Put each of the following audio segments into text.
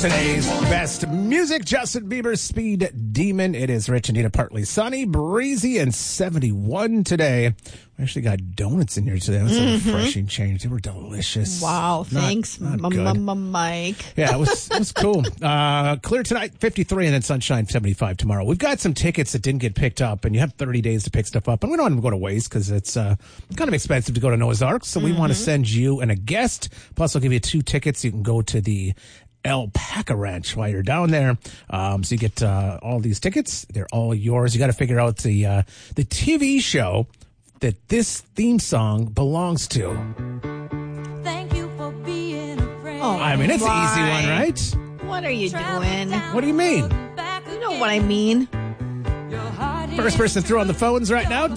Today's best music, Justin Bieber's Speed Demon. It is Rich and Nina, partly sunny, breezy, and 71 today. We actually got donuts in here today. That's a refreshing change. They were delicious. Wow, thanks, Mike. Yeah, it was cool. Clear tonight, 53, and then sunshine, 75 tomorrow. We've got some tickets that didn't get picked up, and you have 30 days to pick stuff up. And we don't want them to go to waste because it's kind of expensive to go to Noah's Ark. So we want to send you and a guest. Plus, I'll give you 2 tickets. You can go to the Alpaca Ranch while you're down there. So you get all these tickets. They're all yours. You got to figure out the TV show that this theme song belongs to. Thank you for being a friend. Oh, I mean, it's an easy one, right? What are you doing? What do you mean? You know what I mean. First person through on the phones right now,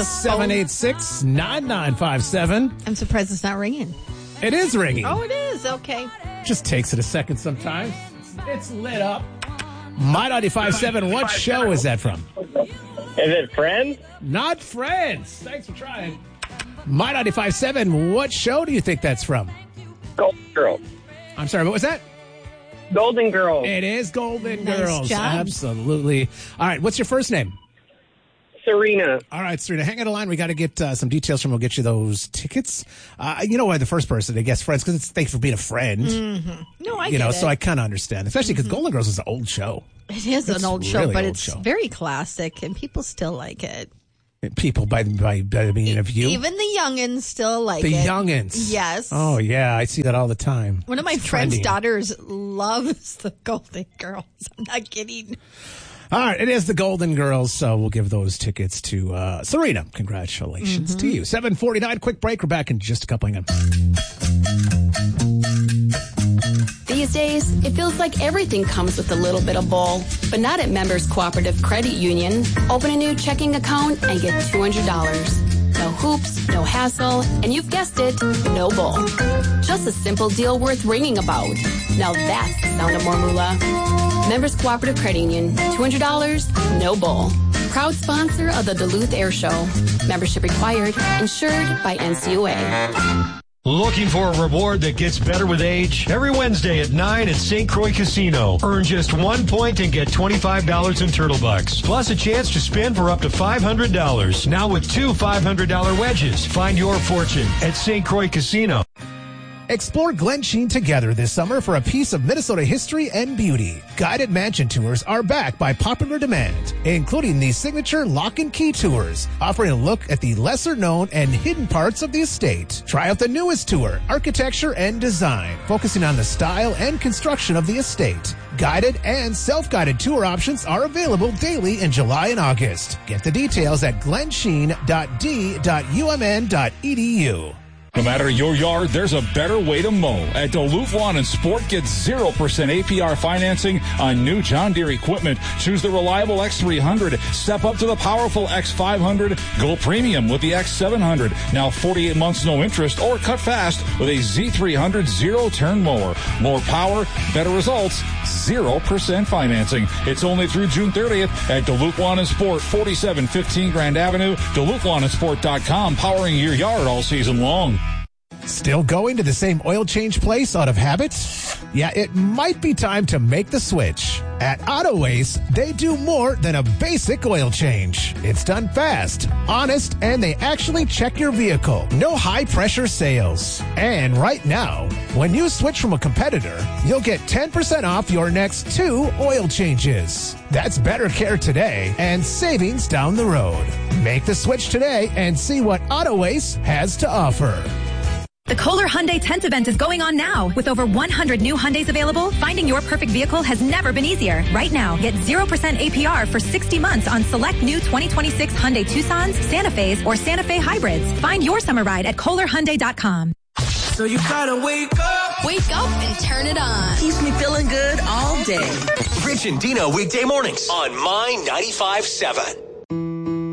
218-786-9957. I'm surprised it's not ringing. It is ringing. Oh, it is. Okay. Just takes it a second sometimes. It's lit up. My 95.7, what show is that from? Is it Friends? Not Friends. Thanks for trying. My 95.7, what show do you think that's from? Golden Girls. I'm sorry, what was that? Golden Girls. It is Golden Nice Girls. job. Absolutely. All right, what's your first name? Serena. All right, Serena, hang on the line. We got to get some details from. We'll get you those tickets. You know why the first person, I guess, Friends, because it's thanks for being a friend. No, I get it. So I kind of understand, especially because Golden Girls is an old show. It is It's an old show, really but old it's show. very classic, and people still like it. People by the meaning of you. Even the youngins still like The it. youngins. Yes. Oh, yeah. I see that all the time. One of my It's friend's trending. daughters loves the Golden Girls. I'm not kidding. All right. It is the Golden Girls. So we'll give those tickets to Serena. Congratulations to you. 7:49. Quick break. We're back in just a couple. Hang on. These days, it feels like everything comes with a little bit of bull, but not at Members Cooperative Credit Union. Open a new checking account and get $200. No hoops, no hassle, and you've guessed it, no bull. Just a simple deal worth ringing about. Now that's the sound of more moolah. Members Cooperative Credit Union, $200, no bull. Proud sponsor of the Duluth Air Show. Membership required, insured by NCUA. Looking for a reward that gets better with age? Every Wednesday at 9 at St. Croix Casino. Earn just 1 point and get $25 in Turtle Bucks. Plus a chance to spin for up to $500. Now with 2 $500 wedges. Find your fortune at St. Croix Casino. Explore Glen Sheen together this summer for a piece of Minnesota history and beauty. Guided mansion tours are back by popular demand, including the signature Lock and Key tours, offering a look at the lesser-known and hidden parts of the estate. Try out the newest tour, Architecture and Design, focusing on the style and construction of the estate. Guided and self-guided tour options are available daily in July and August. Get the details at glensheen.d.umn.edu. No matter your yard, there's a better way to mow. At Duluth Lawn and Sport, get 0% APR financing on new John Deere equipment. Choose the reliable X300. Step up to the powerful X500. Go premium with the X700. Now 48 months no interest, or cut fast with a Z300 zero-turn mower. More power, better results, 0% financing. It's only through June 30th at Duluth Lawn and Sport, 4715 Grand Avenue, DuluthLawnandSport.com, powering your yard all season long. Still going to the same oil change place out of habit? Yeah, it might be time to make the switch. At Auto Waste, they do more than a basic oil change. It's done fast, honest, and they actually check your vehicle. No high-pressure sales. And right now, when you switch from a competitor, you'll get 10% off your next 2 oil changes. That's better care today and savings down the road. Make the switch today and see what Auto Waste has to offer. The Kohler Hyundai 10th event is going on now. With over 100 new Hyundais available, finding your perfect vehicle has never been easier. Right now, get 0% APR for 60 months on select new 2026 Hyundai Tucsons, Santa Fe's, or Santa Fe hybrids. Find your summer ride at KohlerHyundai.com. So you gotta wake up. Wake up and turn it on. Keeps me feeling good all day. Rich and Dino weekday mornings on My 95.7.